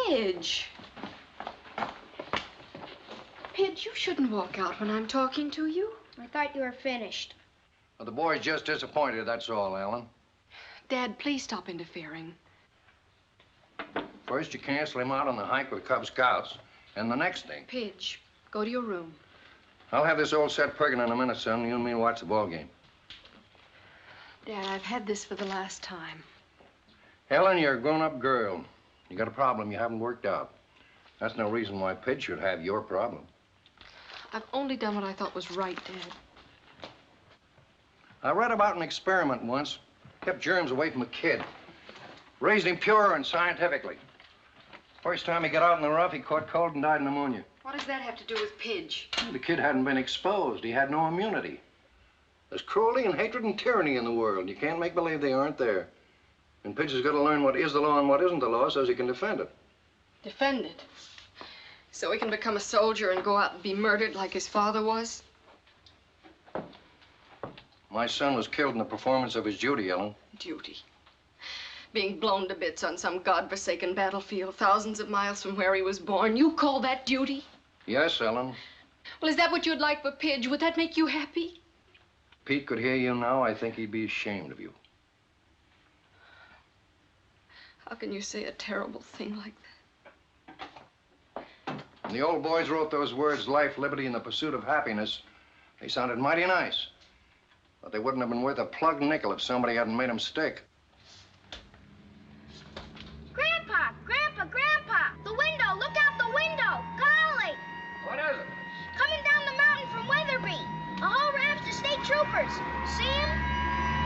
Pidge. Pidge, you shouldn't walk out when I'm talking to you. I thought you were finished. Well, the boy's just disappointed, that's all, Ellen. Dad, please stop interfering. First, you cancel him out on the hike with Cub Scouts, and the next thing... Pidge, go to your room. I'll have this old set perking in a minute, son. You and me watch the ball game. Dad, I've had this for the last time. Ellen, you're a grown-up girl. You got a problem you haven't worked out. That's no reason why Pidge should have your problem. I've only done what I thought was right, Dad. I read about an experiment once. Kept germs away from a kid. Raised him pure and scientifically. First time he got out in the rough, he caught cold and died of pneumonia. What does that have to do with Pidge? The kid hadn't been exposed. He had no immunity. There's cruelty and hatred and tyranny in the world. You can't make believe they aren't there. And Pidge has got to learn what is the law and what isn't the law so he can defend it. Defend it? So he can become a soldier and go out and be murdered like his father was? My son was killed in the performance of his duty, Ellen. Duty. Being blown to bits on some godforsaken battlefield thousands of miles from where he was born. You call that duty? Yes, Ellen. Well, is that what you'd like for Pidge? Would that make you happy? Pete could hear you now. I think he'd be ashamed of you. How can you say a terrible thing like that? When the old boys wrote those words, life, liberty, and the pursuit of happiness, they sounded mighty nice. But they wouldn't have been worth a plug nickel if somebody hadn't made them stick. Grandpa! Grandpa! Grandpa! The window! Look out the window! Golly! What is it? Coming down the mountain from Weatherby. A whole raft of state troopers. See 'em?